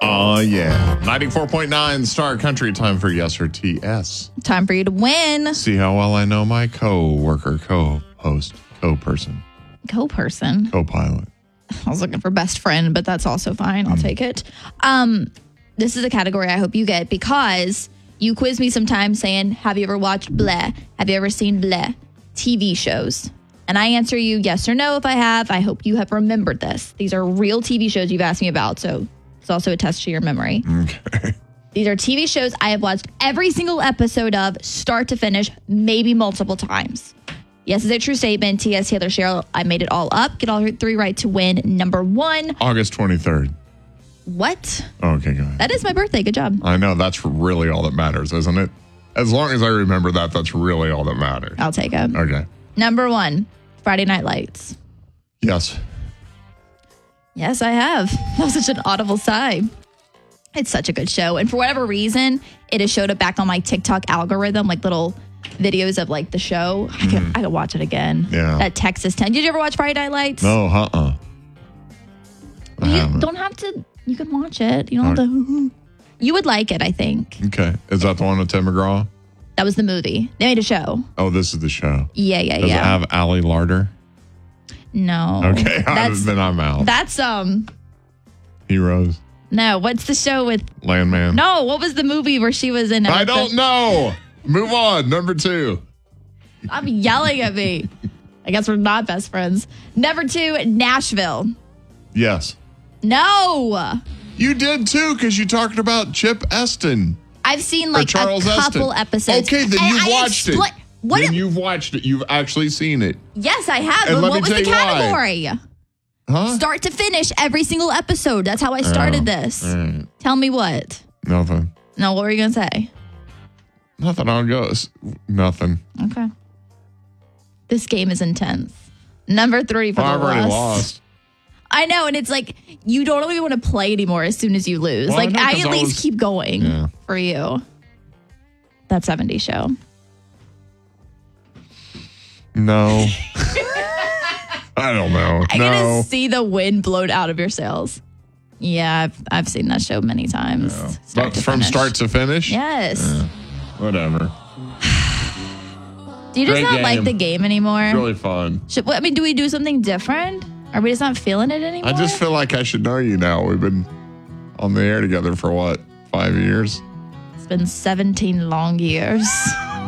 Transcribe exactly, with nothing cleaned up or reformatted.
Oh, yeah. ninety-four point nine Star Country. Time for Yes or T S. Time for you to win. See how well I know my co-worker, co-host, co-person, Co-person. co-pilot. I was looking for best friend, but that's also fine. I'll mm. take it. Um, this is a category I hope you get because you quiz me sometimes saying, have you ever watched bleh? Have you ever seen bleh? T V shows. And I answer you yes or no if I have. I hope you have remembered this. These are real T V shows you've asked me about, so it's also a test to your memory. Okay. These are T V shows I have watched every single episode of, start to finish, maybe multiple times. Yes is a true statement. T S Taylor Cheryl, I made it all up. Get all three right to win. Number one. August twenty-third. What? Okay, go ahead. That is my birthday. Good job. I know. That's really all that matters, isn't it? As long as I remember that, that's really all that matters. I'll take it. Okay. Number one, Friday Night Lights. Yes. Yes, I have. That was such an audible sigh. It's such a good show. And for whatever reason, it has showed up back on my TikTok algorithm, like little videos of like the show. I can, mm. I can watch it again. Yeah. At Texas ten. Did you ever watch Friday Night Lights? No, uh-uh. I you haven't. don't have to, you can watch it. You don't have to. You would like it, I think. Okay. Is that the one with Tim McGraw? That was the movie. They made a show. Oh, this is the show. Yeah, yeah, Does yeah. it have Ali Larder? No. Okay, then I'm out. That's, um... Heroes? No, what's the show with... Landman? No, what was the movie where she was in... I don't the... know. Move on. Number two. I'm yelling at me. I guess we're not best friends. Number two, Nashville. Yes. No. You did too, because you talked about Chip Eston. I've seen like a couple Eston. episodes. Okay, then you've watched expl- it. What then a- you've watched it. You've actually seen it. Yes, I have. And But let what me was tell the you category? why. Huh? Start to finish, every single episode. That's how I started Oh, this. right. Tell me what. Nothing. No, what were you going to say? Nothing on goes. Nothing. Okay. This game is intense. Number three for oh, the I've already loss. lost. I know, and it's like you don't even want to play anymore as soon as you lose. Well, like I, know, I at I least was, keep going yeah. for you. That seventies show. No. I don't know. I no. can see the wind blowed out of your sails. Yeah, I've I've seen that show many times. No. Start But to from finish. start to finish? Yes. Yeah. Whatever. Do you just Great not game. like the game anymore? It's really fun. Should, I mean, do we do something different? Are we just not feeling it anymore? I just feel like I should know you now. We've been on the air together for what, five years? It's been seventeen long years.